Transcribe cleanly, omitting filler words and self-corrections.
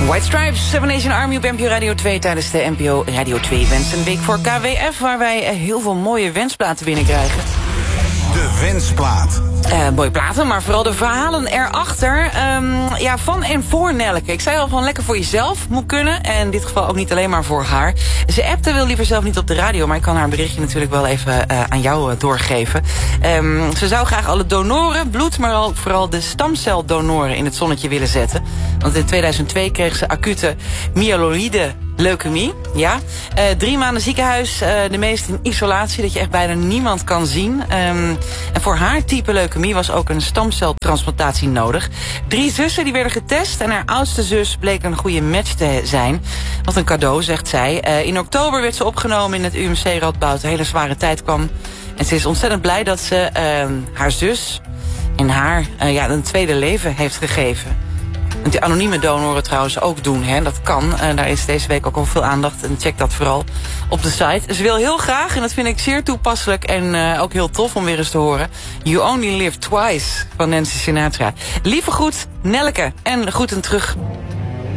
White Stripes, Seven Nation Army op NPO Radio 2... tijdens de NPO Radio 2 Wensenweek voor KWF... waar wij heel veel mooie wensplaten binnenkrijgen. De wensplaat. Mooie platen, maar vooral de verhalen erachter. Van en voor Nelleke. Ik zei al van lekker voor jezelf moet kunnen. En in dit geval ook niet alleen maar voor haar. Ze appte wil liever zelf niet op de radio... maar ik kan haar berichtje natuurlijk wel even aan jou doorgeven. Ze zou graag alle donoren, bloed... maar vooral de stamceldonoren in het zonnetje willen zetten. Want in 2002 kreeg ze acute myeloïde leukemie, ja. 3 maanden ziekenhuis, de meeste in isolatie... dat je echt bijna niemand kan zien. En voor haar type leukemie was ook een stamceltransplantatie nodig. 3 zussen die werden getest... en haar oudste zus bleek een goede match te zijn. Wat een cadeau, zegt zij. In oktober werd ze opgenomen in het UMC Radboud. Een hele zware tijd kwam. En ze is ontzettend blij dat ze haar zus... en haar een tweede leven heeft gegeven. En die anonieme donoren trouwens ook doen, hè. Dat kan. Daar is deze week ook al veel aandacht. En check dat vooral op de site. Ze wil heel graag, en dat vind ik zeer toepasselijk... en ook heel tof om weer eens te horen... You Only Live Twice van Nancy Sinatra. Lieve groet, Nelleke. En groeten terug.